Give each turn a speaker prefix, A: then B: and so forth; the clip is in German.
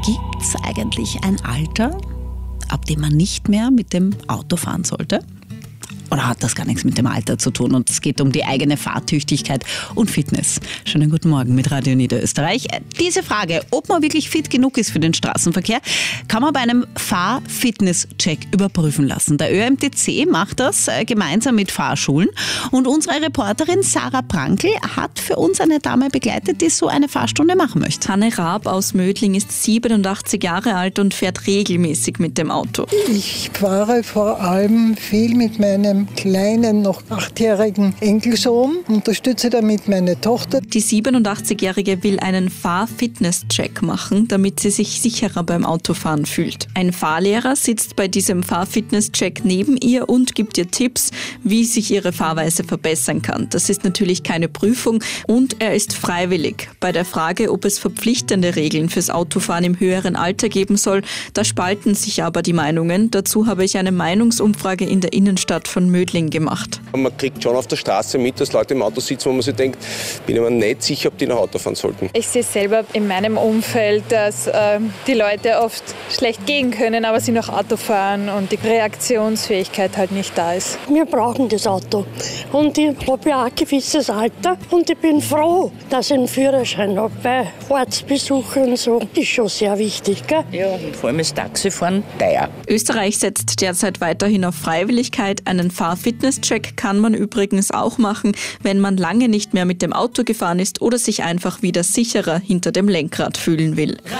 A: Gibt's eigentlich ein Alter, ab dem man nicht mehr mit dem Auto fahren sollte? Oder hat das gar nichts mit dem Alter zu tun und es geht um die eigene Fahrtüchtigkeit und Fitness? Schönen guten Morgen mit Radio Niederösterreich. Diese Frage, ob man wirklich fit genug ist für den Straßenverkehr, kann man bei einem Fahr-Fitness-Check überprüfen lassen. Der ÖMTC macht das gemeinsam mit Fahrschulen und unsere Reporterin Sarah Prankl hat für uns eine Dame begleitet, die so eine Fahrstunde machen möchte.
B: Hanne Raab aus Mödling ist 87 Jahre alt und fährt regelmäßig mit dem Auto.
C: Ich fahre vor allem viel mit meinem kleinen, noch 8-jährigen Enkelsohn, unterstütze damit meine Tochter.
B: Die 87-Jährige will einen Fahr-Fitness-Check machen, damit sie sich sicherer beim Autofahren fühlt. Ein Fahrlehrer sitzt bei diesem Fahr-Fitness-Check neben ihr und gibt ihr Tipps, wie sich ihre Fahrweise verbessern kann. Das ist natürlich keine Prüfung und er ist freiwillig. Bei der Frage, ob es verpflichtende Regeln fürs Autofahren im höheren Alter geben soll, da spalten sich aber die Meinungen. Dazu habe ich eine Meinungsumfrage in der Innenstadt von Mödling gemacht.
D: Man kriegt schon auf der Straße mit, dass Leute im Auto sitzen, wo man sich denkt, bin ich mir nicht sicher, ob die nach Auto fahren sollten.
E: Ich sehe selber in meinem Umfeld, dass die Leute oft schlecht gehen können, aber sie noch Auto fahren und die Reaktionsfähigkeit halt nicht da ist.
F: Wir brauchen das Auto und ich habe ja auch ein gewisses Alter und ich bin froh, dass ich einen Führerschein habe, weil Ortsbesuche und so ist schon sehr wichtig. Gell?
G: Ja, und vor allem ist Taxifahren teuer.
B: Österreich setzt derzeit weiterhin auf Freiwilligkeit. Einen Fahr-Fitness-Check kann man übrigens auch machen, wenn man lange nicht mehr mit dem Auto gefahren ist oder sich einfach wieder sicherer hinter dem Lenkrad fühlen will.